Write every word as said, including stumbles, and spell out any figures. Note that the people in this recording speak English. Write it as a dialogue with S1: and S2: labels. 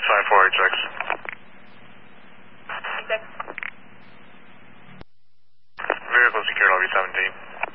S1: sign four H X.
S2: Okay.
S1: Vehicle secured, L V seventeen.